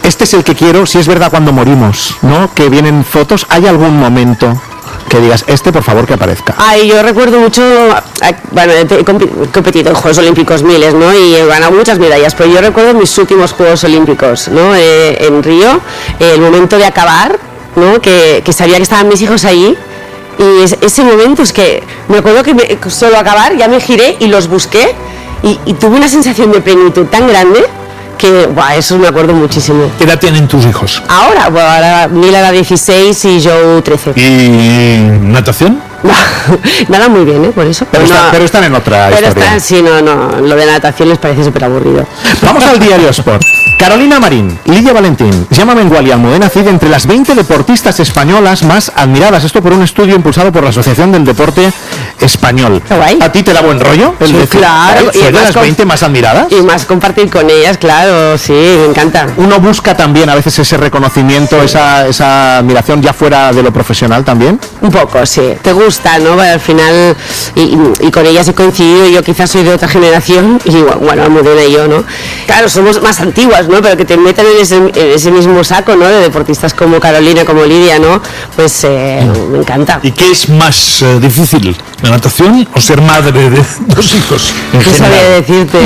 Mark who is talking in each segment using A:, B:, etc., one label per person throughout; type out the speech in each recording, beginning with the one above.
A: este es el que quiero, si es verdad cuando morimos, ¿no? Que vienen fotos, ¿hay algún momento que digas, por favor que aparezca?
B: Ay, yo recuerdo mucho, bueno, he competido en Juegos Olímpicos miles, ¿no? Y he ganado muchas medallas, pero yo recuerdo mis últimos Juegos Olímpicos, ¿no? En Río, el momento de acabar, ¿no? Que sabía que estaban mis hijos ahí. Y ese momento es que me acuerdo que solo acabar, ya me giré y los busqué y tuve una sensación de plenitud tan grande que, eso me acuerdo muchísimo.
C: ¿Qué edad tienen tus hijos?
B: Ahora Mila era 16 y Joe 13.
C: ¿Y natación?
B: Nada muy bien, por eso.
A: Pero están en otra historia.
B: Sí, no, lo de natación les parece súper aburrido.
A: Vamos al Diario Sport. Carolina Marín, Lidia Valentín, Gemma Mengual y Almudena Cid entre las 20 deportistas españolas más admiradas. Esto por un estudio impulsado por la Asociación del Deporte Español.
B: ¿A
A: ti te da buen rollo?
B: Sí, claro.
A: ¿Soy de las 20 más admiradas?
B: Y más compartir con ellas, claro, sí, me encanta.
A: Uno busca también a veces ese reconocimiento, esa admiración ya fuera de lo profesional también.
B: Un poco, sí. Te gusta, ¿no? Al final, y con ellas he coincidido, yo quizás soy de otra generación, y bueno, Almudena y yo, ¿no? Claro, somos más antiguas, ¿no? Pero que te metan en ese mismo saco, ¿no? De deportistas como Carolina, como Lidia, ¿no? Pues me encanta.
C: ¿Y qué es más difícil, la natación o ser madre de 2 hijos?
B: No sabía decirte,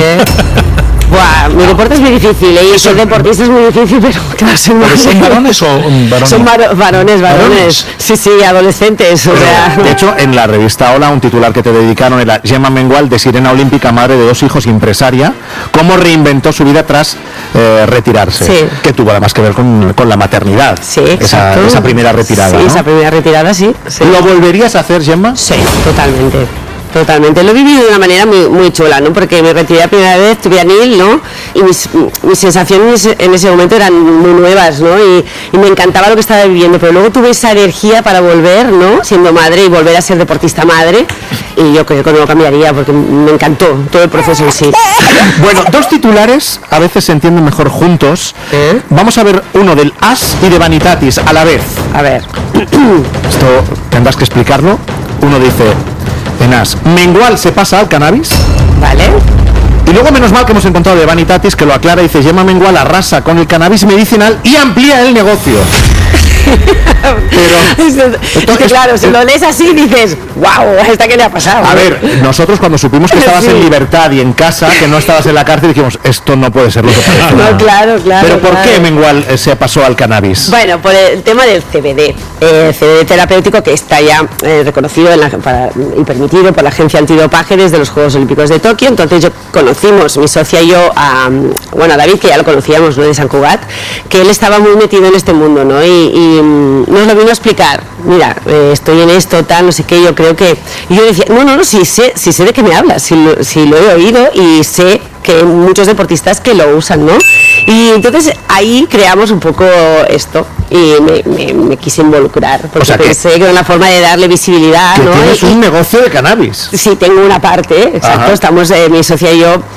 B: mi deporte es muy difícil, y ser deportista es muy difícil, pero claro,
C: ¿Son varones o varones?
B: Son varones. Sí, adolescentes. O sea.
A: De hecho, en la revista Hola, un titular que te dedicaron era Gemma Mengual, de sirena olímpica, madre de 2 hijos, empresaria, cómo reinventó su vida tras retirarse. Sí. Que tuvo además que ver con la maternidad.
B: Sí, exacto.
A: Esa primera retirada.
B: Sí,
A: ¿no?
B: Esa primera retirada, sí.
A: ¿Lo volverías a hacer, Gemma?
B: Sí, totalmente. Lo he vivido de una manera muy, muy chula, ¿no? Porque me retiré la primera vez, tuve a Neil, ¿no? Y mis sensaciones en ese momento eran muy nuevas, ¿no? Y me encantaba lo que estaba viviendo, pero luego tuve esa energía para volver, ¿no? Siendo madre y volver a ser deportista madre, y yo creo que no lo cambiaría porque me encantó todo el proceso en sí.
A: Bueno, 2 titulares a veces se entienden mejor juntos. Vamos a ver uno del As y de Vanitatis a la vez.
B: A ver.
A: Esto tendrás que explicarlo. Uno dice... En As, Mengual se pasa al cannabis.
B: Vale.
A: Y luego, menos mal que hemos encontrado de Vanitatis, que lo aclara, dice: Gemma Mengual arrasa con el cannabis medicinal y amplía el negocio.
B: Pero claro, si lo lees así dices, wow, ¿esta qué le ha pasado?
A: A ver, nosotros cuando supimos que estabas en libertad y en casa, que no estabas en la cárcel, dijimos, esto no puede ser lo que parece.
B: No, claro.
A: Pero ¿por qué Mengual se pasó al cannabis?
B: Bueno, por el tema del CBD, CBD terapéutico, que está ya reconocido y permitido por la Agencia Antidopaje desde los Juegos Olímpicos de Tokio. Entonces conocimos, mi socia y yo, a David, que ya lo conocíamos, ¿no? De Sant Cugat, que él estaba muy metido en este mundo, ¿no? Y nos lo vino a explicar. Mira, estoy en esto, tal, no sé qué, yo creo que... Y yo decía, no, sí sé de qué me hablas, si lo he oído y sé que hay muchos deportistas que lo usan, ¿no? Y entonces ahí creamos un poco esto y me quise involucrar, porque pensé que era una forma de darle visibilidad,
A: que
B: ¿no?
A: Tienes un negocio de cannabis.
B: Sí, tengo una parte, exacto. Ajá. Estamos, mi socia y yo,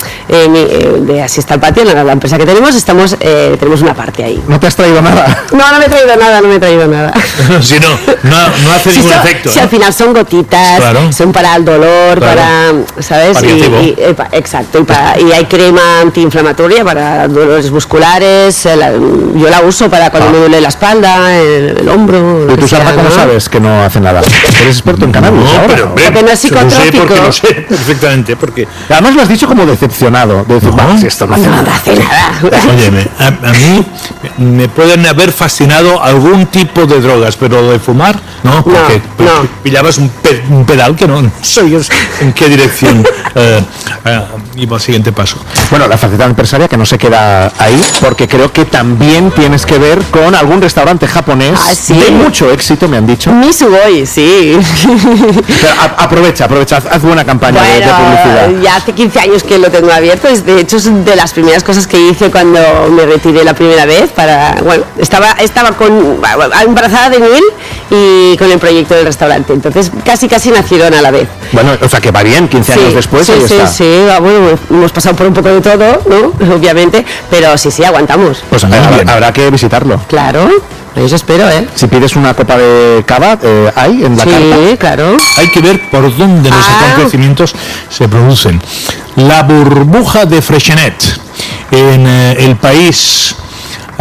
B: de Así está el patio, la empresa que tenemos, tenemos una parte ahí.
A: ¿No te has traído nada?
B: No me he traído nada.
C: Si no hace ningún efecto.
B: Si al final son gotitas, claro. Son para el dolor, para, ¿sabes? Exacto, y hay crema antiinflamatoria para dolores musculares, yo la uso para cuando me duele la espalda, el hombro.
A: ¿Y tú, Sarda, cómo sabes que no hace nada? ¿Eres experto en cannabis?
C: No,
A: ahora,
C: pero
B: porque no es psicotrópico.
C: Lo sé perfectamente, porque...
A: Además lo has dicho como decepcionado, de decir, si esto no hace nada.
C: Óyeme, a mí me pueden haber fascinado algún tipo de drogas, pero de fumar, no, porque pillabas un pedal que no sabías en qué dirección iba al siguiente paso.
A: Bueno, la faceta empresaria que no se queda ahí, porque creo que también tienes que ver con algún restaurante japonés de mucho éxito, me han dicho.
B: Misugoi, sí.
A: Pero aprovecha, haz buena campaña de publicidad.
B: Ya hace 15 años que lo tengo abierto, de hecho es de las primeras cosas que hice cuando me retiré la primera vez, estaba embarazada de Neil y con el proyecto del restaurante, entonces casi nacieron a la vez.
A: Bueno, o sea que va bien, 15 años después.
B: Sí, bueno, hemos pasado por un poco de todo, ¿no? Obviamente, pero sí, aguantamos.
A: Pues habrá que visitarlo.
B: Claro, eso espero,
A: Si pides una copa de cava, ¿hay en la carta?
B: Sí, claro.
C: Hay que ver por dónde los acontecimientos se producen. La burbuja de Freixenet en El País ha referido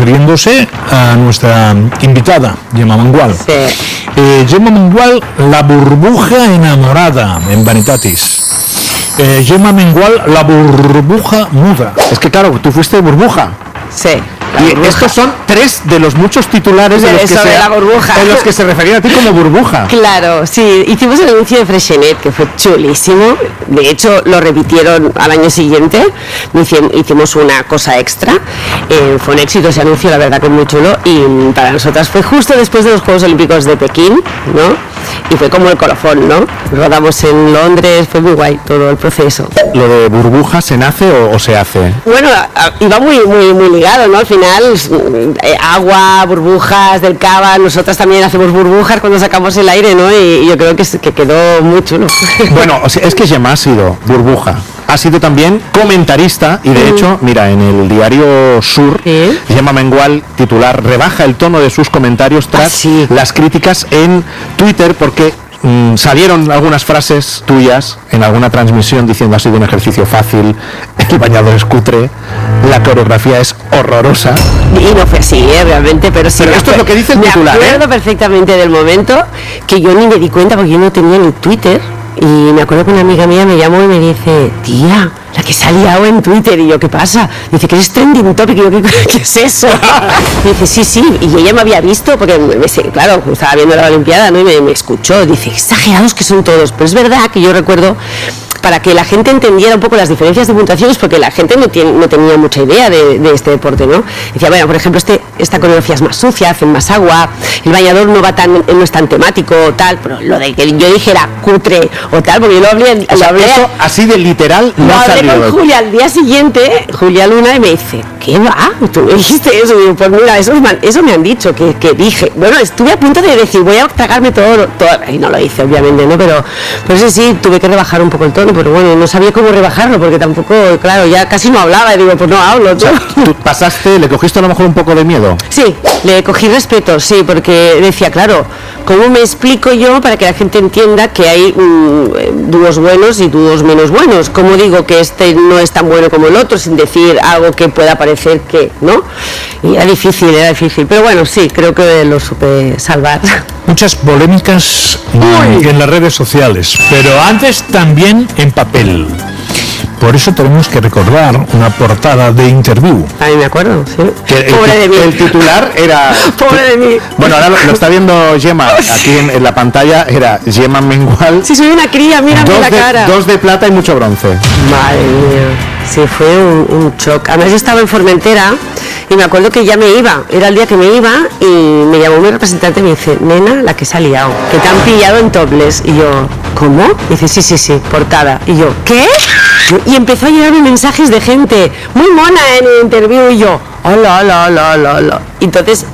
C: refiriéndose a nuestra invitada, Gemma Mengual.
B: Sí.
C: Gemma Mengual, la burbuja enamorada, en Vanitatis. Gemma Mengual, la burbuja muda.
A: Es que claro, tú fuiste burbuja.
B: Sí.
A: Y estos son 3 de los muchos titulares en los que se referían a ti como burbuja.
B: Claro, sí. Hicimos el anuncio de Freshenet, que fue chulísimo. De hecho, lo repitieron al año siguiente. Hicimos una cosa extra. Fue un éxito ese anuncio, la verdad que muy chulo. Y para nosotras fue justo después de los Juegos Olímpicos de Pekín, ¿no? Y fue como el colofón, ¿no? Rodamos en Londres, fue muy guay todo el proceso.
A: ¿Lo de burbuja se nace o se hace?
B: Bueno, iba muy ligado, ¿no? Al final, agua, burbujas del cava, nosotras también hacemos burbujas cuando sacamos el aire, ¿no? Y yo creo que quedó muy chulo.
A: Bueno, o sea, es que Gemma ha sido burbuja. Ha sido también comentarista y de hecho, mira, en el diario Sur, Gemma Mengual, titular, rebaja el tono de sus comentarios tras las críticas en Twitter porque salieron algunas frases tuyas en alguna transmisión diciendo ha sido un ejercicio fácil, el bañador es cutre, la coreografía es horrorosa.
B: Y no fue así, realmente, pero sí.
A: Pero esto es lo que dice el titular.
B: Me acuerdo perfectamente del momento que yo ni me di cuenta porque yo no tenía ni Twitter. Y me acuerdo que una amiga mía me llamó y me dice, tía, la que se ha liado en Twitter. Y yo, ¿qué pasa? Dice, que eres trending topic. Y yo, ¿qué es eso? Y dice, sí. Y ella me había visto, porque, claro, estaba viendo la Olimpiada, ¿no? Y me escuchó. Dice, exagerados que son todos. Pero es verdad que yo recuerdo, para que la gente entendiera un poco las diferencias de puntuaciones, porque la gente no tenía mucha idea de este deporte, ¿no? Decía, bueno, por ejemplo, esta coreografía es más sucia, hacen más agua, el bañador no es tan temático o tal, pero lo de que yo dije era cutre o tal, porque yo lo hablé
A: eso así de literal no ha salido.
B: Hablé con Julia al día siguiente, Julia Luna, y me dice, ¿qué va? ¿Tú me dijiste eso? Y digo, pues mira, eso me han dicho, que dije. Bueno, estuve a punto de decir, voy a tragarme todo, y no lo hice, obviamente, ¿no? Pero sí, tuve que rebajar un poco el tono, pero bueno, no sabía cómo rebajarlo, porque tampoco, claro, ya casi no hablaba, y digo, pues no hablo. O sea,
A: tú pasaste, le cogiste a lo mejor un poco de miedo.
B: Sí, le cogí respeto, sí, porque decía, claro, ¿cómo me explico yo para que la gente entienda que hay dúos buenos y dúos menos buenos? ¿Cómo digo que este no es tan bueno como el otro, sin decir algo que pueda parecer que, ¿no? Y era difícil, pero bueno, sí, creo que lo supe salvar.
C: Muchas polémicas en las redes sociales, pero antes también en papel. Por eso tenemos que recordar una portada de Interview.
B: A mí me acuerdo, sí.
A: Pobre de mí. El titular era...
B: Pobre de mí.
A: Bueno, ahora lo está viendo Gemma aquí en la pantalla. Era Gemma Mengual.
B: Sí, soy una cría, mírame la cara.
A: 2 de plata y mucho bronce.
B: Madre mía. Sí, fue un shock. Además yo estaba en Formentera y me acuerdo que ya me iba. Era el día que me iba y me llamó mi representante y me dice, nena, la que se ha liado, que te han pillado en topless. Y yo, ¿cómo? Dice, sí, portada. Y yo, ¿qué? Y empezó a llegarme mensajes de gente muy mona en el Interview y yo, hola. Entonces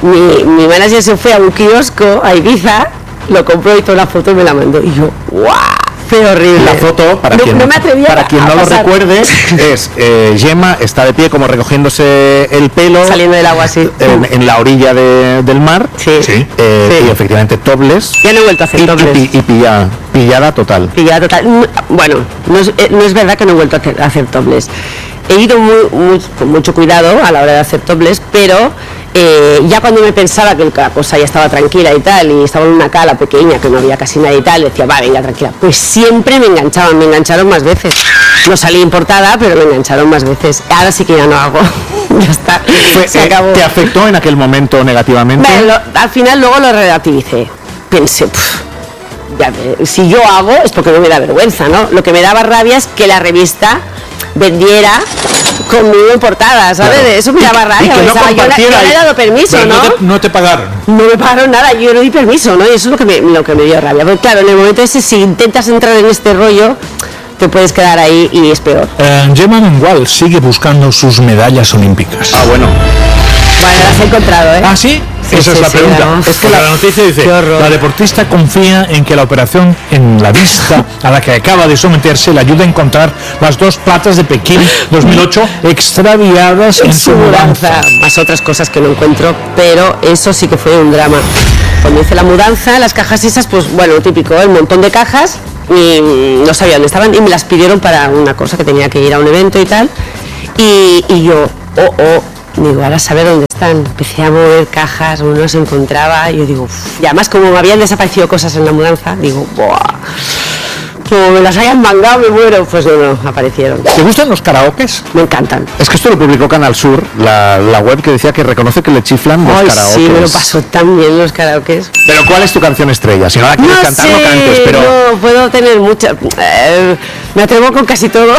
B: mi manager se fue a un kiosco a Ibiza, lo compró, hizo la foto y me la mandó. Y yo, ¡guau! Fue horrible.
A: La foto, para quien no lo recuerde, es Gemma está de pie como recogiéndose el pelo,
B: saliendo del agua así
A: en la orilla del mar.
C: Sí.
A: Y efectivamente topless.
B: Ya no he vuelto a hacer topless.
A: Y pillada total.
B: Bueno, no es verdad que no he vuelto a hacer topless. He ido con mucho cuidado a la hora de hacer topless, pero ya cuando me pensaba que la cosa ya estaba tranquila y tal, y estaba en una cala pequeña que no había casi nadie y tal, decía, va, venga, tranquila. Pues siempre me engancharon más veces. No salí en portada, pero me engancharon más veces. Ahora sí que ya no hago. Ya está, se acabó.
A: ¿Te afectó en aquel momento negativamente?
B: Bueno, al final luego lo relativicé. Pensé, si yo hago es porque no me da vergüenza, ¿no? Lo que me daba rabia es que la revista vendiera conmigo en portada, ¿sabes? Claro. Eso me daba rabia.
A: Yo
B: le he dado permiso, ¿no?
C: No te pagaron.
B: No me pagaron nada, yo no di permiso, ¿no? Y eso es lo que me dio rabia. Porque claro, en el momento ese, si intentas entrar en este rollo, te puedes quedar ahí y es peor.
C: Gemma Mengual sigue buscando sus medallas olímpicas.
A: Bueno,
B: las he encontrado, ¿eh?
C: ¿Ah, sí? Esa es la pregunta. Es que la noticia dice, la deportista confía en que la operación en la vista a la que acaba de someterse le ayude a encontrar las 2 platas de Pekín 2008 extraviadas en su mudanza.
B: Más otras cosas que no encuentro, pero eso sí que fue un drama. Cuando hice la mudanza, las cajas esas, pues bueno, típico, el montón de cajas, y no sabía dónde estaban, y me las pidieron para una cosa que tenía que ir a un evento y tal, y yo, digo, ahora saber dónde están? Empecé a mover cajas, uno los encontraba y yo digo, uff. Y además como me habían desaparecido cosas en la mudanza, digo, ¡buah! Como me las hayan mangado, me muero. Pues no, aparecieron.
A: ¿Te gustan los karaokes?
B: Me encantan.
A: Es que esto lo publicó Canal Sur, la web que decía que reconoce que le chiflan los karaokes.
B: Sí, me lo paso tan bien los karaokes.
A: Pero ¿cuál es tu canción estrella? Si no la quieres cantar, no cantes, pero...
B: No, puedo tener muchas. Me atrevo con casi todo.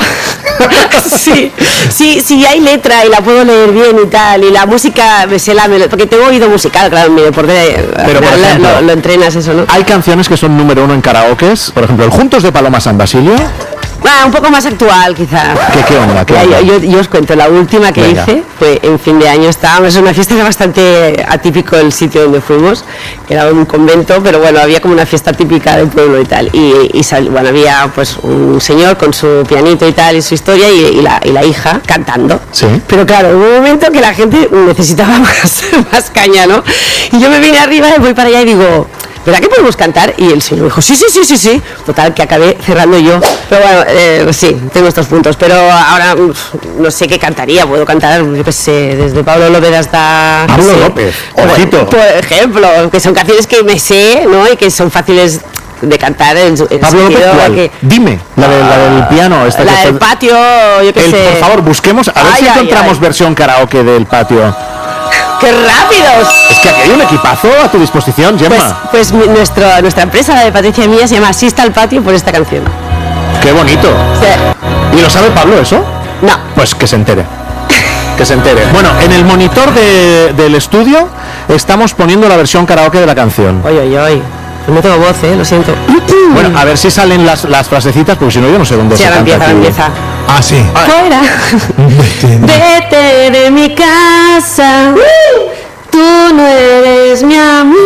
B: sí, hay letra y la puedo leer bien y tal. Y la música, me sé la melodía. Porque tengo oído musical, claro, mi deporte. Pero por ejemplo, lo entrenas eso, ¿no?
A: Hay canciones que son número 1 en karaokes. Por ejemplo, el Juntos de Paloma San Basilio.
B: Un poco más actual, quizá.
A: ¿Qué onda?
B: Yo os cuento, la última que hice fue en fin de año. Estábamos en una fiesta, era bastante atípico el sitio donde fuimos, era un convento, pero bueno, había como una fiesta típica del pueblo y tal. Había pues un señor con su pianito y tal, y su historia, y la hija cantando.
A: Sí.
B: Pero claro, hubo un momento que la gente necesitaba más caña, ¿no? Y yo me vine arriba y voy para allá y digo, ¿verdad que podemos cantar? Y el señor dijo, sí. Total, que acabé cerrando yo. Pero bueno, sí, tengo estos puntos. Pero ahora no sé qué cantaría. Puedo cantar, yo qué sé, desde Pablo López hasta...
A: Pablo López, ojito.
B: Por ejemplo, que son canciones que me sé, ¿no? Y que son fáciles de cantar en
A: Pablo López, ¿cuál? Dime, la del piano.
B: La del patio, yo qué sé.
A: Por favor, busquemos, a ver si encontramos versión karaoke del patio.
B: ¡Qué rápidos!
A: Es que aquí hay un equipazo a tu disposición, Gemma.
B: Pues nuestra empresa, la de Patricia y mía, se llama Así está el patio por esta canción.
A: ¡Qué bonito! Sí. ¿Y lo sabe Pablo eso?
B: No.
A: Pues que se entere. Que se entere. Bueno, en el monitor del estudio estamos poniendo la versión karaoke de la canción.
B: Oye. No tengo voz, lo siento.
A: Bueno, a ver si salen las frasecitas, porque si no yo no sé dónde se canta.
B: Empieza.
C: Ah, sí.
B: Fuera. Vete de mi casa. Tú no eres mi amiga.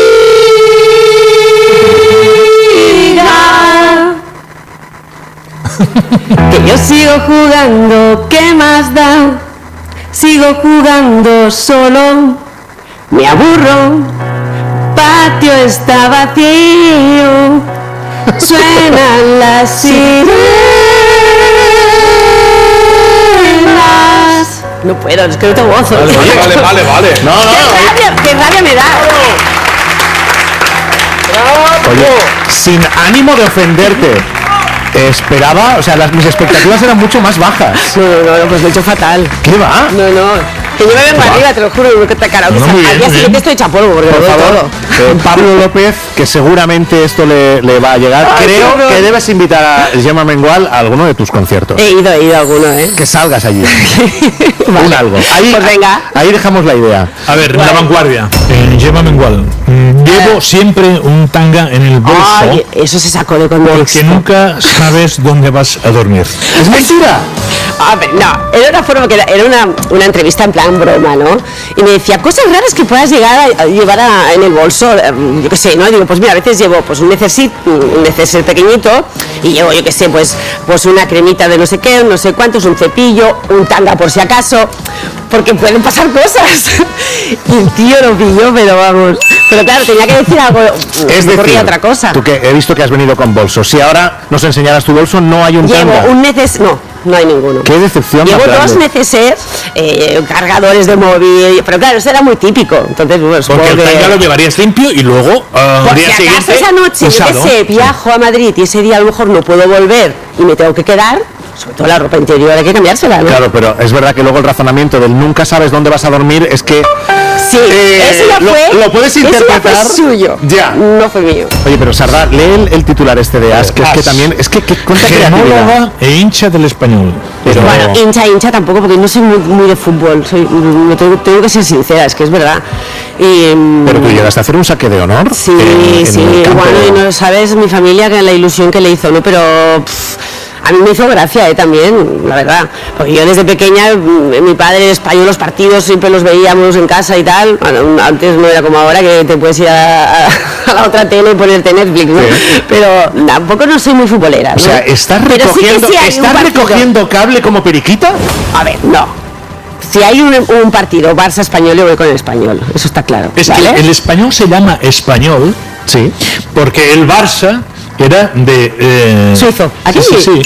B: Que yo sigo jugando, ¿qué más da? Sigo jugando solo. Me aburro. Patio está vacío, suenan las sirenas. No puedo, es que no tengo voz.
C: Vale. No.
B: ¡Qué rabia me da!
A: Oye, sin ánimo de ofenderte, esperaba, o sea, mis expectativas eran mucho más bajas.
B: No, pues lo he hecho fatal.
A: ¿Qué va?
B: No. Que yo me vengo arriba, te lo juro, que te karaoke. Al día siguiente estoy hecha polvo, porque
A: por favor, Pablo López, que seguramente esto le va a llegar. Creo que debes invitar a Gemma Mengual a alguno de tus conciertos.
B: He ido a alguno,
A: Que salgas allí.
B: Vale.
A: Un algo.
B: Pues venga.
A: Ahí dejamos la idea.
C: A ver, la vanguardia. Gemma Mengual. Llevo siempre un tanga en el bolso.
B: Ay, eso se sacó de contexto.
C: Porque nunca sabes dónde vas a dormir.
A: ¿Es mentira?
B: A ver, no, era una forma que era una entrevista en plan broma, ¿no? Y me decía, cosas raras que puedas llegar a llevar en el bolso, yo qué sé, ¿no? Y digo, pues mira, a veces llevo pues un neceser pequeñito y llevo, yo qué sé, pues una cremita de no sé qué, no sé cuántos, un cepillo, un tanga por si acaso, porque pueden pasar cosas. Y el tío lo pilló, pero vamos. Pero claro, tenía que decir algo,
A: es decir,
B: otra cosa.
A: Tú que he visto que has venido con bolso. Si ahora nos enseñaras tu bolso, no hay un tanga.
B: Llevo un no hay ninguno.
A: Qué decepción.
B: Llevo dos necesers, cargadores de móvil, pero claro, eso era muy típico. Entonces, bueno,
C: porque el tanga lo llevarías limpio y luego
B: al día siguiente esa noche, yo que sé, viajo a Madrid y ese día a lo mejor no puedo volver y me tengo que quedar. Sobre todo la ropa interior, hay que cambiársela, ¿no?
A: Claro, pero es verdad que luego el razonamiento del nunca sabes dónde vas a dormir es que...
B: Sí, eso ya fue...
A: Lo puedes interpretar...
B: Eso ya fue suyo,
A: ya.
B: No fue mío.
A: Oye, pero Sardá, lee el titular este de As, que es que también... Es que cuenta creatividad.
C: E hincha del Español.
B: Pero... Bueno, hincha tampoco, porque no soy muy de fútbol. Tengo que ser sincera, es que es verdad.
A: Pero tú llegaste a hacer un saque de honor.
B: Sí, bueno, y no sabes mi familia que la ilusión que le hizo, ¿no? Pero... A mí me hizo gracia también, la verdad, porque yo desde pequeña, mi padre era español, los partidos siempre los veíamos en casa y tal. Bueno, antes no era como ahora que te puedes ir a la otra tele y ponerte Netflix, ¿no? Sí. Pero tampoco no soy muy futbolera, ¿no?
A: O sea, ¿estás recogiendo cable como periquita?
B: A ver, no. Si hay un partido Barça-Español, yo voy con el Español, eso está claro.
C: Es ¿vale? Que el Español se llama Español,
A: sí,
C: porque el Barça era de...
B: Suizo.
C: ¿Aquí? Sí.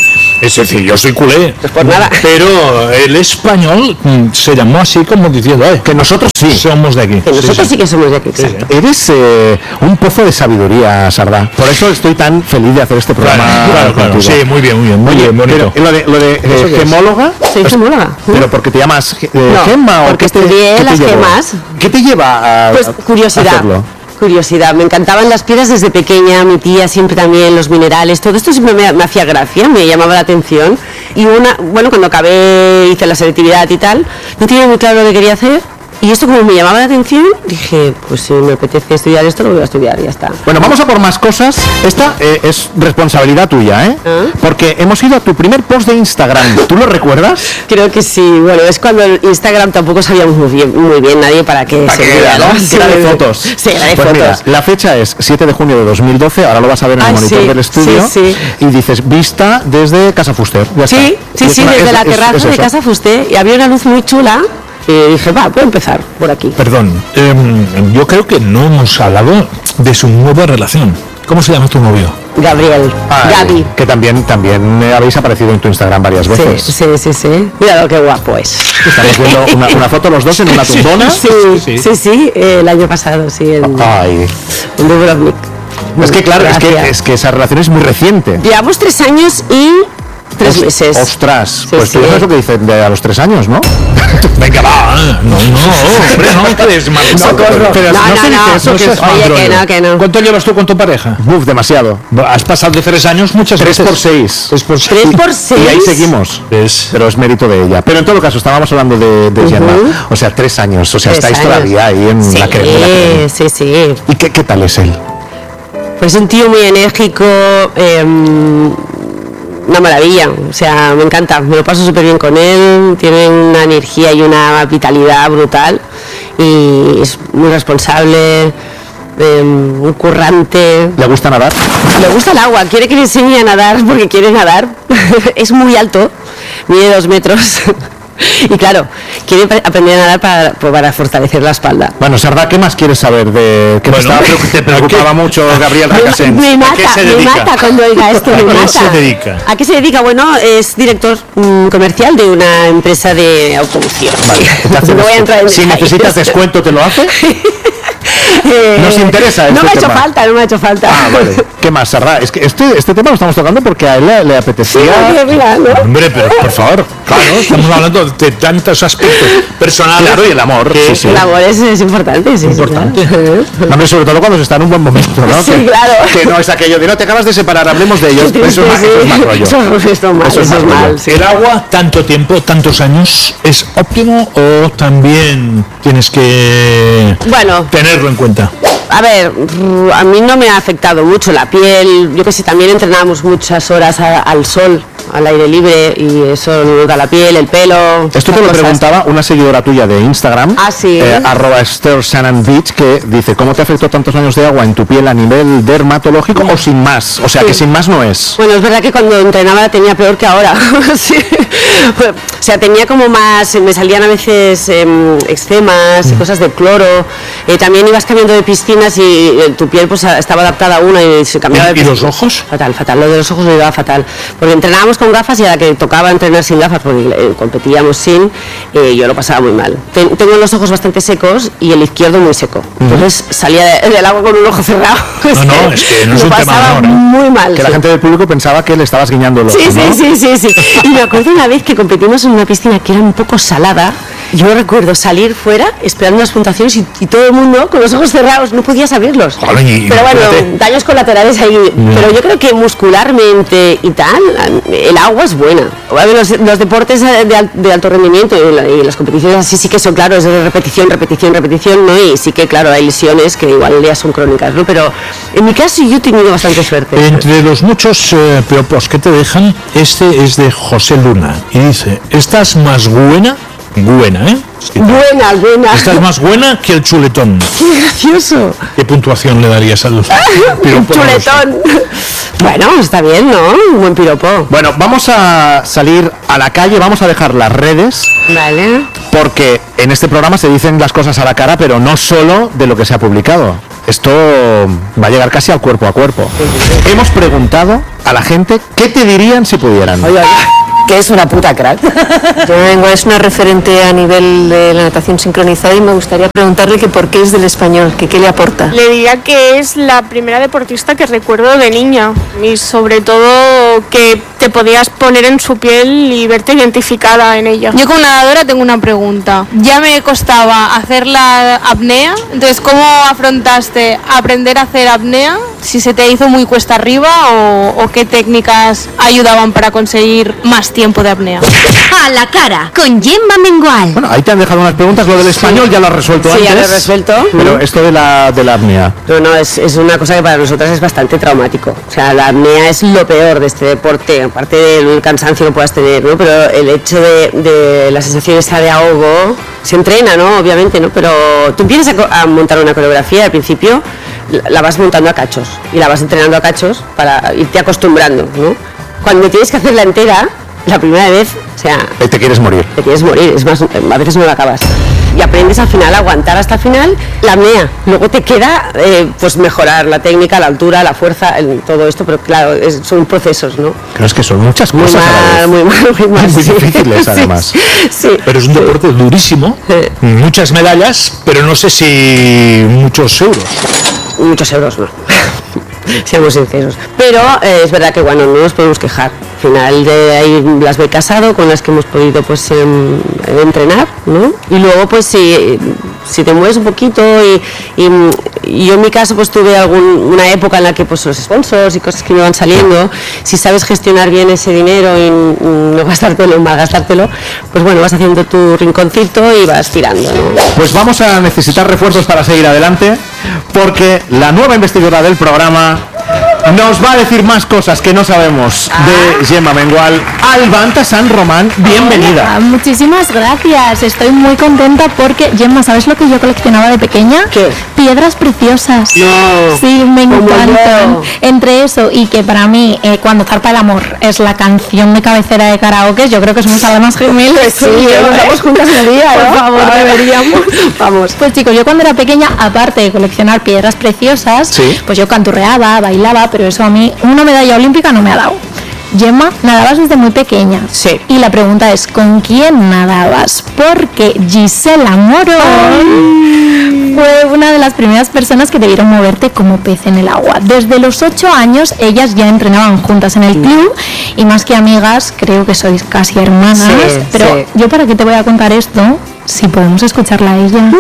C: Es decir, yo soy culé.
B: Pues por nada.
C: Pero el español se llamó así como diciendo,
A: que nosotros sí
C: somos de aquí.
B: Que nosotros sí que somos de aquí, exacto.
A: Sí. Eres un pozo de sabiduría, Sardá. Por eso estoy tan feliz de hacer este programa.
C: Claro. Sí, muy bien, bonito.
A: Pero lo de gemóloga.
B: Soy gemóloga.
A: ¿Pero porque te llamas
B: no,
A: Gemma?
B: Porque estudié las gemas.
A: ¿Qué te lleva a
B: Pues curiosidad.
A: hacerlo?
B: Curiosidad, me encantaban las piedras desde pequeña, mi tía siempre también, los minerales, todo esto siempre me hacía gracia, me llamaba la atención. Y cuando acabé, hice la selectividad y tal, no tenía muy claro lo que quería hacer. Y esto como me llamaba la atención, dije, pues si me apetece estudiar esto, lo voy a estudiar y ya está.
A: Bueno, vamos a por más cosas. Esta es responsabilidad tuya, ¿eh?
B: ¿Ah?
A: Porque hemos ido a tu primer post de Instagram. ¿Tú lo recuerdas?
B: Creo que sí. Bueno, es cuando el Instagram tampoco sabíamos muy bien nadie para qué servía, ¿no?
A: Sí, era de fotos.
B: Sí, era de
A: pues
B: fotos.
A: Mira, la fecha es 7 de junio de 2012, ahora lo vas a ver en el monitor del estudio.
B: Sí.
A: Y dices, vista desde Casa Fuster. Ya
B: sí,
A: está.
B: sí, desde la terraza de Casa Fuster. Y había una luz muy chula. Y dije, puedo empezar por aquí.
C: Perdón, yo creo que no hemos hablado de su nueva relación. ¿Cómo se llama tu novio?
B: Gabriel. Gaby.
A: Que también habéis aparecido en tu en varias veces.
B: Sí. Mira lo que guapo es.
A: Estamos viendo una foto los dos en una tumbona.
B: Sí, el año pasado, sí, en Dubrovnik.
A: Es que claro, es que esa relación es muy reciente.
B: Llevamos 3 años y 3 meses.
A: Ostras, pues tú sabes lo que dicen a los 3 años, ¿no?
C: Venga, va. No, hombre, no crees mal.
A: Pero no se dice eso, que es
B: oye, que no.
C: ¿Cuánto llevas tú con tu pareja?
A: Uf, demasiado.
C: Has pasado de 3 años muchas
A: 3
C: veces.
A: por 6.
C: 3 por 6.
B: 3 por 6.
A: Y ahí seguimos. Pero es mérito de ella. Pero en todo caso, estábamos hablando de Gemma. O sea, 3 años. O sea, estáis todavía ahí en la crema.
B: Sí.
A: ¿Y qué tal es él?
B: Pues un tío muy enérgico, una maravilla, o sea, me encanta, me lo paso súper bien con él, tiene una energía y una vitalidad brutal y es muy responsable, muy currante.
A: ¿Le gusta nadar?
B: Le gusta el agua, quiere que le enseñe a nadar porque quiere nadar, es muy alto, mide 2 metros. Y claro, quiere aprender a nadar para fortalecer la espalda.
A: Bueno, Sardá, ¿qué más quieres saber de que te preocupaba mucho Gabriel Recasens?
B: Me mata cuando oiga esto, me mata.
C: ¿A qué se dedica?
B: ¿A qué se dedica? Bueno, es director comercial de una empresa de automoción.
A: Vale, entonces,
B: no voy a entrar en
A: si
B: detalles.
A: necesitas descuento, ¿te lo hace? ¿Nos interesa
B: no
A: este tema?
B: No me ha hecho falta.
A: Ah, vale. ¿Qué más, Sardá? Es que este tema lo estamos tocando porque a él le apetecía.
B: Sí, mira, ¿no?
C: Hombre, pero por favor, claro, estamos hablando de tantos aspectos personales.
A: Claro, y el amor. Sí.
B: El amor es importante, sí.
C: Importante.
B: Claro.
A: Hombre, sobre todo cuando se está en un buen momento, ¿no?
B: Sí, claro.
A: Que no es aquello de no te acabas de separar, hablemos de ellos. Eso es más rollo.
B: Eso es mal. Sí.
C: ¿El agua, tanto tiempo, tantos años, es óptimo o también tienes que tenerlo en cuenta?
B: A ver, a mí no me ha afectado mucho la piel, yo que sé, también entrenamos muchas horas al sol, al aire libre, y eso nota la piel, el pelo.
A: Esto te lo preguntaba una seguidora tuya de Instagram, @StherShannonBeach, que dice, ¿cómo te afectó tantos años de agua en tu piel a nivel dermatológico o sin más? O sea, que sin más no es.
B: Bueno, es verdad que cuando entrenaba tenía peor que ahora. Sí. O sea, tenía como más, me salían a veces eczemas y cosas de cloro. También ibas cambiando de piscinas y tu piel pues estaba adaptada a una y se cambiaba de piscina.
C: ¿Y los ojos?
B: Fatal. Lo de los ojos lo llevaba fatal. Porque entrenábamos con gafas y a la que tocaba entrenar sin gafas, porque competíamos sin, yo lo pasaba muy mal. Tengo los ojos bastante secos y el izquierdo muy seco. Entonces salía del agua con un ojo cerrado.
C: No, es que no es un tema menor.
B: Muy mal.
A: Que la gente del público pensaba que le estabas guiñando los ojos, ¿no?
B: Sí. Y me acuerdo una vez que competimos en una piscina que era un poco salada. Yo recuerdo salir fuera esperando las puntuaciones y todo el mundo con los ojos cerrados, no podías abrirlos. Pero bueno, daños colaterales ahí. Pero yo creo que muscularmente y tal, el agua es buena. Los deportes de alto rendimiento y las competiciones así sí que son, claro, es de repetición, ¿no? Y sí que, claro, hay lesiones que igual ya son crónicas, ¿no? Pero en mi caso yo he tenido bastante suerte.
C: Entre los muchos piropos que te dejan, este es de José Luna y dice, ¿estás más buena, ¿eh?
B: Buena.
C: Estás más buena que el chuletón.
B: ¡Qué gracioso!
C: ¿Qué puntuación le darías a los piropos?
B: Chuletón. Bueno, está bien, ¿no? Un buen piropo.
A: Bueno, vamos a salir a la calle, vamos a dejar las redes.
B: Vale.
A: Porque en este programa se dicen las cosas a la cara, pero no solo de lo que se ha publicado. esto va a llegar casi al cuerpo a cuerpo. Hemos preguntado a la gente qué te dirían si pudieran.
B: Oye, que es una puta crack.
D: Es una referente a nivel de la natación sincronizada y me gustaría preguntarle que por qué es del español, que qué le aporta.
E: Le diría que es la primera deportista que recuerdo de niña y sobre todo que te podías poner en su piel y verte identificada en ella.
F: Yo como nadadora tengo una pregunta. Ya me costaba hacer la apnea, entonces ¿cómo afrontaste aprender a hacer apnea? Si se te hizo muy cuesta arriba o qué técnicas ayudaban para conseguir más tiempo de apnea.
G: A la cara, con Gemma Mengual.
A: Bueno, ahí te han dejado unas preguntas, lo del español ya lo has resuelto antes.
B: Sí, ya lo he resuelto.
A: Pero esto de la apnea.
B: No, es una cosa que para nosotras es bastante traumático. O sea, la apnea es lo peor de este deporte, aparte del cansancio que puedas tener, ¿no? Pero el hecho de la sensación esta de ahogo, se entrena, ¿no? Obviamente, ¿no? Pero tú empiezas a montar una coreografía, al principio la vas montando a cachos y la vas entrenando a cachos para irte acostumbrando, ¿no? Cuando tienes que hacerla entera, la primera vez, o sea...
A: Te quieres morir.
B: Te quieres morir, es más, a veces no la acabas. Y aprendes al final a aguantar hasta el final la apnea. Luego te queda, pues mejorar la técnica, la altura, la fuerza, todo esto, pero claro, son procesos, ¿no?
A: Pero es que son muchas cosas
B: muy
A: difíciles, además.
B: Sí.
C: Pero es un deporte durísimo, muchas medallas, pero no sé si muchos euros.
B: Muchos euros no. Seamos sinceros, pero es verdad que bueno, no nos podemos quejar. Al final de ahí las ve Casado, con las que hemos podido pues entrenar, ¿no? Y luego pues si te mueves un poquito y yo en mi caso pues tuve una época en la que pues los sponsors y cosas que me van saliendo, si sabes gestionar bien ese dinero y no gastártelo, malgastártelo, pues bueno, vas haciendo tu rinconcito y vas tirando, ¿no?
A: Pues vamos a necesitar refuerzos para seguir adelante, porque la nueva investigadora del programa nos va a decir más cosas que no sabemos de Gemma Mengual. Albanta San Román, bienvenida.
H: Hola, muchísimas gracias, estoy muy contenta porque, Gemma, ¿sabes lo que yo coleccionaba de pequeña?
B: ¿Qué?
H: Piedras preciosas.
B: No.
H: Sí, me encantan. Entre eso y que para mí, cuando zarpa el amor es la canción de cabecera de karaoke, yo creo que somos almas gemelas.
B: Sí, nos vamos juntas el día, ¿no?
H: Por favor, deberíamos.
B: Vamos.
H: Pues chicos, yo cuando era pequeña, aparte de coleccionar piedras preciosas,
A: ¿sí?
H: Pues yo canturreaba, bailaba, pero eso a mí una medalla olímpica no me ha dado. Gemma, nadabas desde muy pequeña.
B: Sí.
H: Y la pregunta es, ¿con quién nadabas? Porque Gisela Moro fue una de las primeras personas que te vieron moverte como pez en el agua. Desde los 8 años ellas ya entrenaban juntas en el club y más que amigas, creo que sois casi hermanas.
B: Sí,
H: pero
B: sí.
H: yo para qué te voy a contar esto si podemos escucharla a ella.
B: ¿En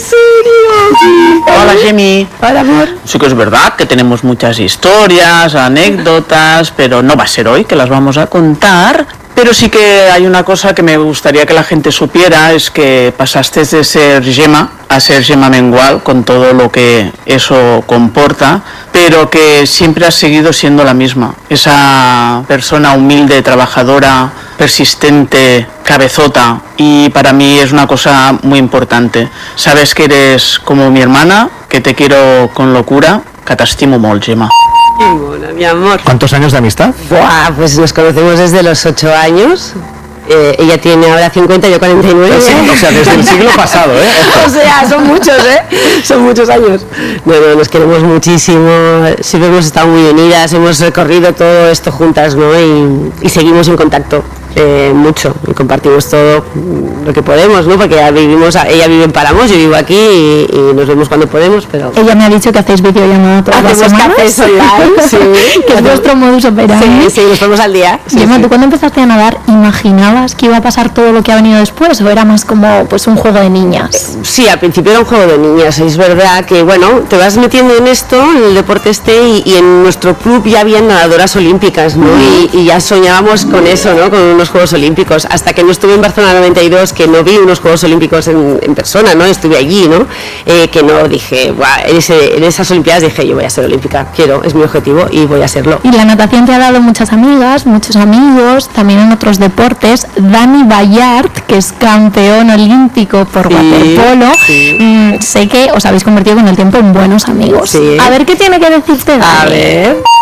B: serio?
I: Hola, Gemi.
B: Hola, amor.
I: Sí que es verdad que tenemos muchas historias, anécdotas, pero no va a ser hoy que las vamos a contar. Pero sí que hay una cosa que me gustaría que la gente supiera, es que pasaste de ser Gemma a ser Gemma Mengual, con todo lo que eso comporta, pero que siempre has seguido siendo la misma. Esa persona humilde, trabajadora, persistente, cabezota, y para mí es una cosa muy importante. Sabes que eres como mi hermana, que te quiero con locura, que t'estimo molt, Gemma.
B: Qué mona, mi amor.
A: ¿Cuántos años de amistad?
B: Buah, pues nos conocemos desde los 8 años. Ella tiene ahora 50, yo 49.
A: Sí, o sea, desde el siglo pasado, ¿eh?
B: O sea, son muchos, ¿eh? Son muchos años. Bueno, nos queremos muchísimo, siempre hemos estado muy unidas, hemos recorrido todo esto juntas, ¿no? Y seguimos en contacto mucho y compartimos todo lo que podemos, ¿no? Porque ella vive en Palamos, yo vivo aquí y nos vemos cuando podemos, pero...
H: Ella me ha dicho que hacéis videollamada todas las semanas.
B: Cafés online, sí.
H: Que es vuestro modus operandi.
B: Sí, nos ponemos al día. Sí,
H: Gemma,
B: sí.
H: ¿tú cuando empezaste a nadar imaginabas que iba a pasar todo lo que ha venido después o era más como pues un juego de niñas?
B: Sí, al principio era un juego de niñas. Es verdad que, bueno, te vas metiendo en esto, en el deporte y en nuestro club ya había nadadoras olímpicas, ¿no? Y ya soñábamos con eso, ¿no? Con unos Juegos Olímpicos, hasta que no estuve en Barcelona 92, que no vi unos Juegos Olímpicos en persona, ¿no? Estuve allí, ¿no? Que no dije, buah, en esas Olimpiadas dije, yo voy a ser olímpica, es mi objetivo y voy a serlo.
H: Y la natación te ha dado muchas amigas, muchos amigos, también en otros deportes. Dani Ballart, que es campeón olímpico por waterpolo, sé que os habéis convertido con el tiempo en buenos amigos.
B: Sí.
H: A ver qué tiene que decirte Dani.
B: A ver.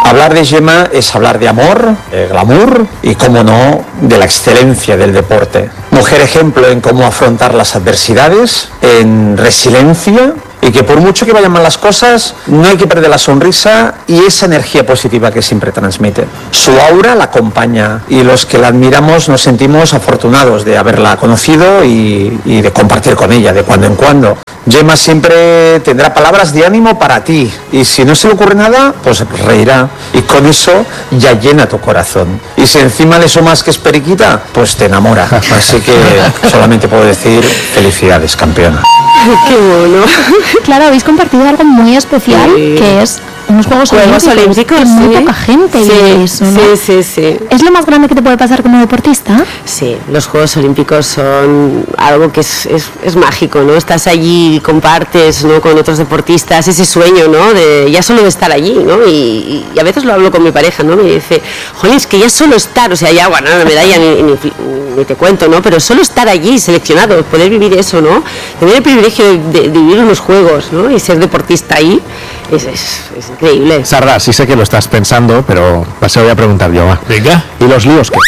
J: Hablar de Gemma es hablar de amor, de glamour y, como no, de la excelencia del deporte. Mujer ejemplo en cómo afrontar las adversidades, en resiliencia, y que por mucho que vayan mal las cosas, no hay que perder la sonrisa y esa energía positiva que siempre transmite. Su aura la acompaña y los que la admiramos nos sentimos afortunados de haberla conocido y de compartir con ella de cuando en cuando. Gemma siempre tendrá palabras de ánimo para ti y si no se le ocurre nada, pues reirá y con eso ya llena tu corazón. Y si encima le sumas que es periquita, pues te enamora. Así que solamente puedo decir felicidades, campeona.
B: Qué bueno.
H: Claro, habéis compartido algo muy especial, que es unos Juegos Olímpicos que muy poca gente vive eso, ¿no?
B: Sí.
H: ¿Es lo más grande que te puede pasar como deportista?
B: Sí, los Juegos Olímpicos son algo que es mágico, ¿no? Estás allí, compartes, ¿no?, con otros deportistas ese sueño, ¿no?, de ya solo de estar allí, ¿no? Y a veces lo hablo con mi pareja, ¿no? Me dice, joder, es que ya solo estar, o sea, ya, bueno, la medalla ni te cuento, ¿no? Pero solo estar allí, seleccionado, poder vivir eso, ¿no? Tener el privilegio de vivir unos Juegos, ¿no?, y ser deportista ahí, es increíble.
A: Sardá, sí sé que lo estás pensando, pero se lo voy a preguntar yo. Va.
C: Venga.
A: ¿Y los líos qué?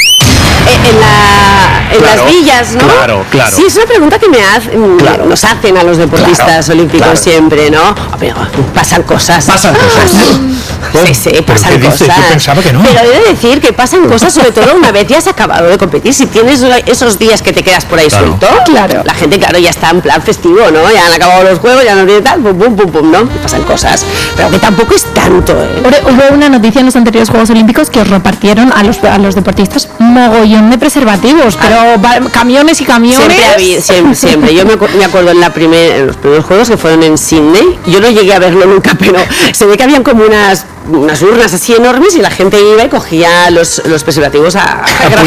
B: En
A: Claro,
B: las villas, ¿no?
A: Claro.
B: Sí, es una pregunta que nos hacen a los deportistas olímpicos siempre, ¿no? Pero pasan cosas. Sí, pasan cosas.
C: Yo pensaba que no.
B: Pero he de decir que pasan cosas, sobre todo una vez ya has acabado de competir. Si tienes esos días que te quedas por ahí suelto, la gente, ya está en plan festivo, ¿no? Ya han acabado los juegos, ya no tiene tal, pum, ¿no? Y pasan cosas. Pero que tampoco es tanto, ¿eh?
H: Hubo una noticia en los anteriores Juegos Olímpicos que os repartieron a los deportistas mogollón de preservativos, pero camiones y camiones.
B: Siempre. Yo me acuerdo en los primeros Juegos que fueron en Sydney. Yo no llegué a verlo nunca, pero se ve que habían como unas urnas así enormes y la gente iba y cogía los preservativos a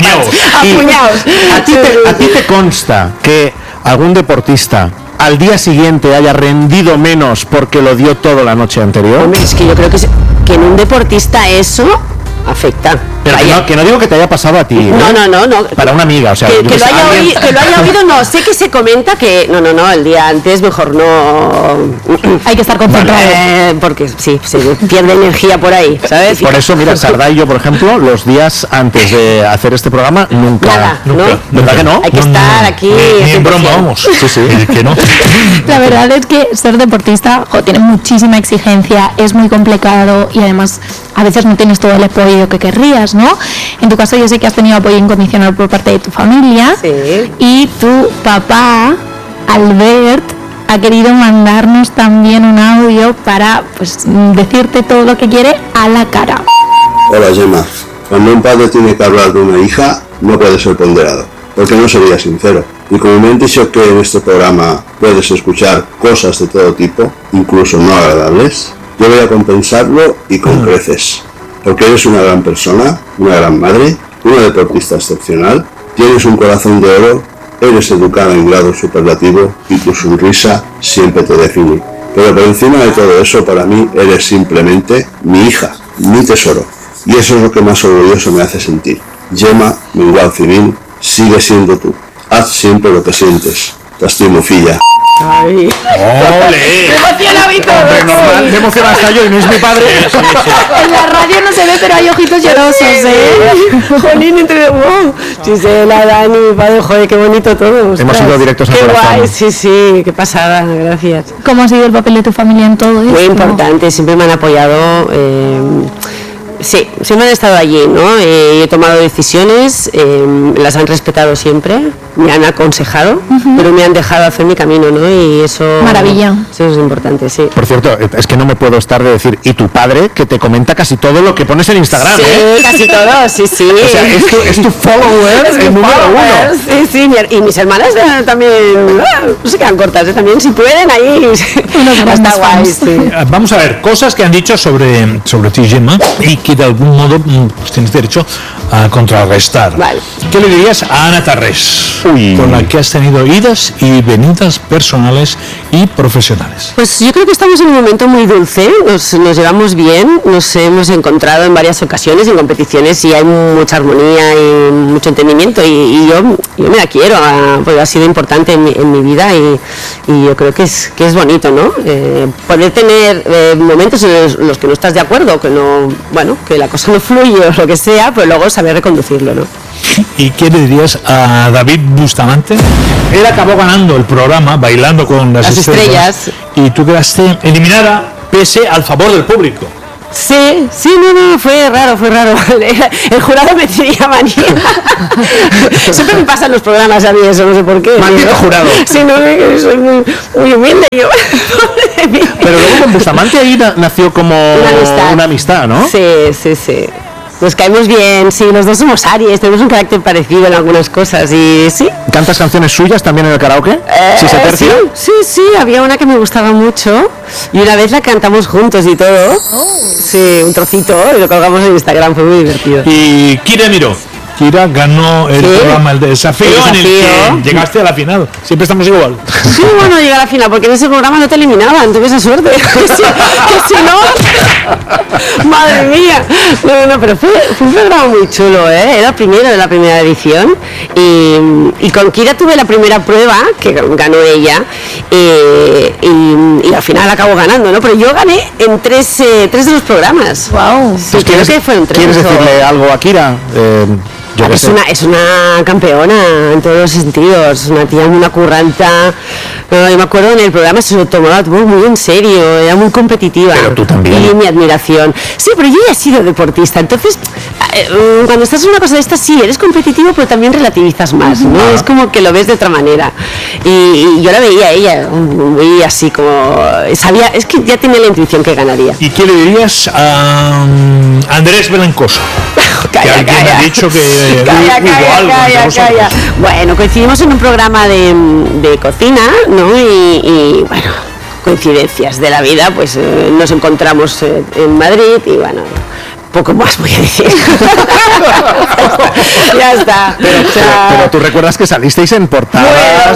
B: puñados.
A: ¿A ti te consta que algún deportista al día siguiente haya rendido menos porque lo dio todo la noche anterior?
B: Hombre, es que yo creo que en un deportista eso afecta.
A: Pero que no digo que te haya pasado a ti.
B: No.
A: Para una amiga, o sea,
B: que lo haya oído, no. Sé que se comenta que no, el día antes mejor no.
H: Hay que estar concentrado.
B: Porque sí, se pierde energía por ahí, ¿sabes?
A: Por eso, mira, Sardá y yo, por ejemplo, los días antes de hacer este programa, nunca. ¿Verdad que no?
B: Hay que estar aquí.
C: Ni en broma, vamos.
A: Sí.
C: Que no.
H: La verdad es que ser deportista tiene muchísima exigencia, es muy complicado y además a veces no tienes todo el apoyo que querrías, ¿no? En tu caso yo sé que has tenido apoyo incondicional por parte de tu familia y tu papá, Albert, ha querido mandarnos también un audio para decirte todo lo que quiere a la cara.
K: Hola Gemma, cuando un padre tiene que hablar de una hija no puede ser ponderado, porque no sería sincero. Y como me han dicho que en este programa puedes escuchar cosas de todo tipo, incluso no agradables, yo voy a compensarlo y con creces. Porque eres una gran persona, una gran madre, una deportista excepcional, tienes un corazón de oro, eres educada en grado superlativo y tu sonrisa siempre te define. Pero por encima de todo eso, para mí eres simplemente mi hija, mi tesoro. Y eso es lo que más orgulloso me hace sentir. Gemma Mengual Civil, sigue siendo tú. Haz siempre lo que sientes. Te estimo, filla.
B: ¡Ay!
A: ¡Ole!
B: ¡Me emociona y todo!
A: Hombre, normal, me emociona hasta yo y no es mi padre.
H: En la radio no se ve, pero hay ojitos llorosos,
B: Jolín, wow. Gisela, Dani, mi padre, joder, qué bonito todo.
A: Hemos ido directos a
B: Qué
A: corazón.
B: guay, sí, qué pasada, gracias.
H: ¿Cómo ha sido el papel de tu familia en todo esto?
B: Muy importante, siempre me han apoyado. Sí, siempre han estado allí, ¿no? He tomado decisiones, las han respetado siempre, me han aconsejado, pero me han dejado hacer mi camino, ¿no? Y eso...
H: Maravilla.
B: Eso es importante, sí.
A: Por cierto, es que no me puedo estar de decir, y tu padre, que te comenta casi todo lo que pones en Instagram,
B: sí, casi todo, sí.
A: O sea, es tu follower, el número uno.
B: Sí, y mis hermanas también, no se quedan cortas, también si pueden ahí, está guay, sí.
C: Vamos a ver, cosas que han dicho sobre ti, Gemma, y que de algún modo pues tienes derecho a contrarrestar.
B: Vale.
C: ¿Qué le dirías a Ana Tarrés, con la que has tenido idas y venidas personales y profesionales?
B: Pues yo creo que estamos en un momento muy dulce, nos llevamos bien, nos hemos encontrado en varias ocasiones en competiciones y hay mucha armonía y mucho entendimiento y yo me la quiero, porque ha sido importante en mi vida y yo creo que es bonito, ¿no? Poder tener momentos en los que no estás de acuerdo, que no, bueno, que la cosa no fluye o lo que sea, pero luego saber reconducirlo, ¿no?
C: ¿Y qué le dirías a David Bustamante? Él acabó ganando el programa Bailando con las Estrellas y tú quedaste eliminada pese al favor del público.
B: Sí, no, fue raro. El jurado me tenía manía. Siempre me pasan los programas a mí eso, no sé por qué.
A: Maldito jurado.
B: Sí, no, soy muy humilde yo.
A: Pero luego con Bustamante ahí nació como una amistad, ¿no?
B: Sí. Nos caemos bien, sí, los dos somos Aries, tenemos un carácter parecido en algunas cosas y sí.
A: ¿Cantas canciones suyas también en el karaoke? ¿Sí se tercia?
B: Sí, había una que me gustaba mucho y una vez la cantamos juntos y todo. Sí, un trocito y lo colgamos en Instagram, fue muy divertido.
C: Y Kira Miró. Kira ganó el programa El Desafío, en el que llegaste a la final. Siempre estamos igual.
B: Sí, bueno, llegué a la final, porque en ese programa no te eliminaban, tuve esa suerte. que si no... Madre mía. No, pero fue un programa muy chulo, ¿eh? Era el primero de la primera edición. Y con Kira tuve la primera prueba, que ganó ella, y al final acabó ganando, ¿no? Pero yo gané en tres de los programas.
H: Wow.
B: Sí, creo que fueron 3.
A: ¿Quieres decirle algo a Kira?
B: Es una campeona en todos los sentidos, una tía muy curranta. Yo me acuerdo en el programa se lo tomaba muy en serio, era muy competitiva.
A: Pero tú también.
B: Y mi admiración. Sí, pero yo ya he sido deportista, entonces cuando estás en una cosa de estas sí, eres competitivo, pero también relativizas más, ¿no? Es como que lo ves de otra manera. Y yo la veía a ella muy así como... sabía, es que ya tenía la intuición que ganaría.
C: ¿Y qué le dirías a Andrés Belencoso?
B: Calla.
C: Me ha dicho que
B: Calla. Bueno, coincidimos en un programa de cocina, ¿no? Y bueno, coincidencias de la vida, pues nos encontramos en Madrid y bueno, poco más voy a decir. Ya está.
A: Pero tú recuerdas que salisteis en portadas.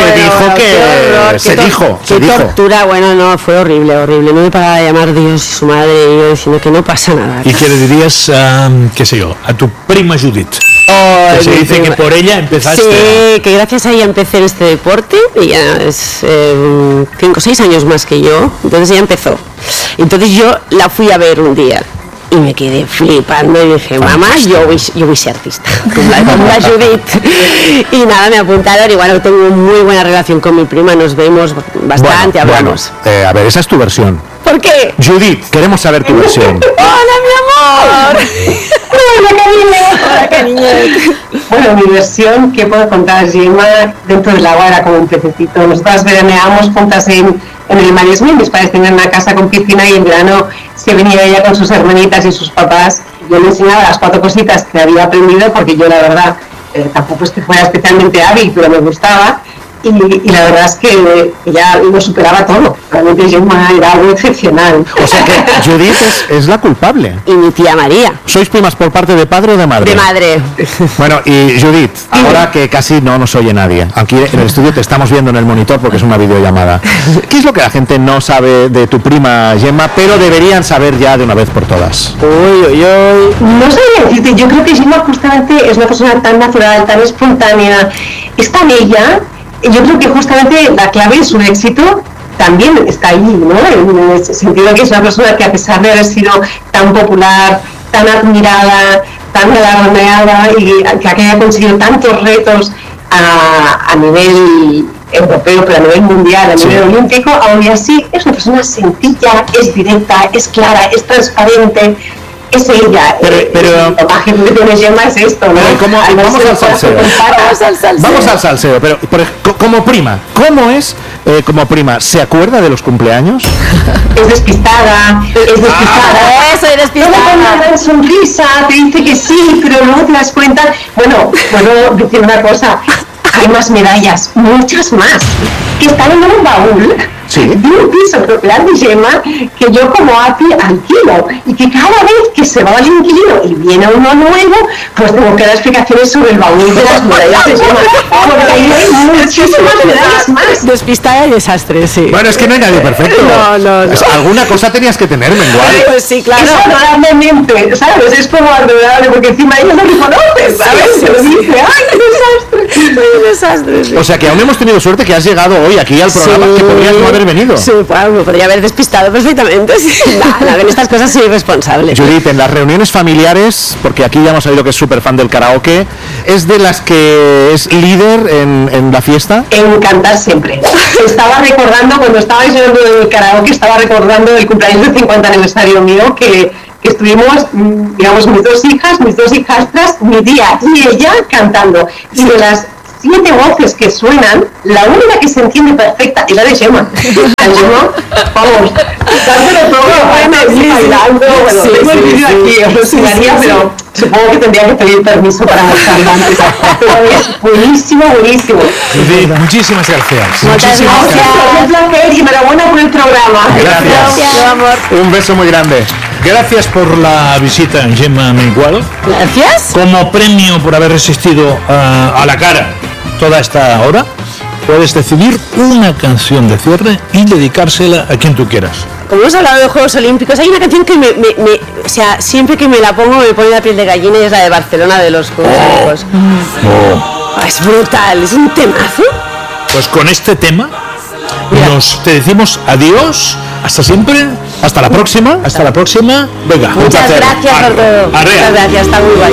A: Se dijo.
B: Qué tortura, bueno, no, fue horrible. No me paraba de llamar Dios y su madre y yo diciendo que no pasa nada.
C: ¿Y qué le dirías, qué sé yo, a tu prima Judith? Que se dice que por ella empezaste.
B: Sí, que gracias a ella empecé en este deporte. Ella es 5 o 6 años más que yo. Entonces ella empezó. Entonces yo la fui a ver un día. Y me quedé flipando y dije, mamá, yo voy a ser artista, con la Judith. Y nada, me apuntaron y bueno, tengo muy buena relación con mi prima, nos vemos bastante, hablamos.
A: A ver, esa es tu versión.
B: ¿Por qué?
A: Judith, queremos saber tu versión.
B: ¡Hola, mi amor!
L: Hola, cariño. Bueno, mi versión, ¿qué puedo contar? Gemma dentro del agua era como un pececito. Nosotras veraneábamos juntas en el Maresme, mis padres tenían una casa con piscina y en verano se venía ella con sus hermanitas y sus papás. Yo le enseñaba las 4 cositas que había aprendido porque yo la verdad tampoco es que fuera especialmente hábil, pero me gustaba. Y la verdad es que ella lo superaba todo. Realmente Gemma era algo excepcional.
A: O sea que Judith es la culpable.
B: Y mi tía María.
A: ¿Sois primas por parte de padre o de madre?
B: De madre.
A: Bueno, y Judith, ahora que casi no nos oye nadie, aquí en el estudio te estamos viendo en el monitor porque es una videollamada. ¿Qué es lo que la gente no sabe de tu prima Gemma, pero deberían saber ya de una vez por todas?
L: No sabría decirte, yo creo que Gemma justamente es una persona tan natural, tan espontánea, es tan ella. Yo creo que justamente la clave de su éxito también está ahí, ¿no? En el sentido que es una persona que a pesar de haber sido tan popular, tan admirada, tan galardoneada y que haya conseguido tantos retos a nivel europeo, pero a nivel mundial, a nivel olímpico, aún así es una persona sencilla, es directa, es clara, es transparente. Es ella, pero la imagen que tiene Gemma es esto, ¿no?
A: Vamos al salseo, pero como prima, ¿cómo es como prima? ¿Se acuerda de los cumpleaños?
L: Es despistada,
B: soy despistada.
L: No le pone una gran sonrisa, te dice que sí, pero luego te das cuenta, bueno, puedo decir una cosa, hay más medallas, muchas más, que están en un baúl de un piso propiedad de Gemma que yo como API alquilo, y que cada vez que se va el inquilino y viene uno nuevo, pues tengo que dar explicaciones sobre el baúl de las murallas de Gemma, porque ahí hay muchísimas medallas más.
B: Despistada y desastre, sí.
A: Bueno, es que no hay nadie perfecto.
B: No.
A: Alguna cosa tenías que tener, Mengual.
B: Pues sí, claro.
L: Es adorablemente, ¿sabes? Es como adorable, porque encima ellos lo reconocen, ¿sabes? Se lo dice, ¡ay, qué desastre!
A: Sí. O sea que aún hemos tenido suerte que has llegado hoy aquí al programa, que podrías no haber venido.
B: Sí, pues, me podría haber despistado perfectamente. Nada, en estas cosas soy irresponsable.
A: Judith, en las reuniones familiares, porque aquí ya hemos sabido que es súper fan del karaoke, ¿es de las que es líder en la fiesta?
L: En cantar siempre. Estaba recordando, cuando estabais hablando del karaoke, estaba recordando el cumpleaños del 50 aniversario mío, que estuvimos, digamos, mis dos hijastras, mi tía y ella cantando. Y de las 7 voces que suenan, la única que se entiende perfecta es la de Gemma. Gemma, vamos, dándole todo, bailando, bueno, tengo el vídeo aquí, os lo enseñaría, pero supongo que tendría que pedir permiso para mostrarlo antes. Pero es buenísimo.
C: Muchísimas gracias.
B: Muchas gracias.
L: Un placer y enhorabuena por el programa.
A: Gracias.
B: Amor.
A: Un beso muy grande.
C: Gracias por la visita, Gemma Mengual.
B: Gracias.
C: Como premio por haber resistido a la cara toda esta hora, puedes decidir una canción de cierre y dedicársela a quien tú quieras.
B: Como hemos hablado de Juegos Olímpicos, hay una canción que o sea, siempre que me la pongo me pone la piel de gallina, y es la de Barcelona de los Juegos Olímpicos. Es brutal, es un temazo.
C: Pues con este tema te decimos adiós, hasta siempre,
A: hasta la próxima.
C: Venga,
B: muchas gracias por todo. Muchas gracias, está muy guay.